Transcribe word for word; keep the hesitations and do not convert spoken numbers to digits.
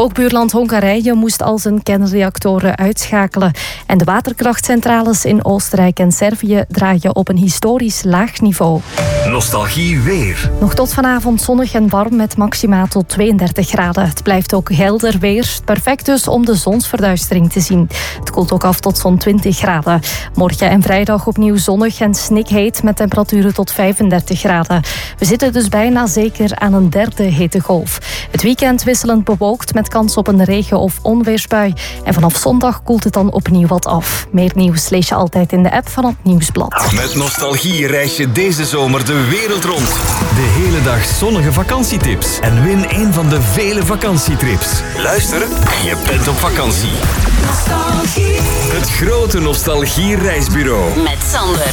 Ook buurland Hongarije moest al zijn kernreactoren uitschakelen. En de waterkrachtcentrales in Oostenrijk en Servië draaien op een historisch laag niveau. Nostalgie weer. Nog tot vanavond zonnig en warm met maxima tot tweeëndertig graden. Het blijft ook helder weer. Perfect dus om de zonsverduistering te zien. Het koelt ook af tot zo'n twintig graden. Morgen en vrijdag opnieuw zonnig en snikheet met temperaturen tot vijfendertig graden. We zitten dus bijna zeker aan een derde hittegolf. Het weekend wisselend bewolkt met kans op een regen- of onweersbui. En vanaf zondag koelt het dan opnieuw wat af. Meer nieuws lees je altijd in de app van het Nieuwsblad. Met Nostalgie reis je deze zomer de wereld rond. De hele dag zonnige vakantietips. En win een van de vele vakantietrips. Luister en je bent op vakantie. Nostalgie. Het grote Nostalgie reisbureau. Met Sander.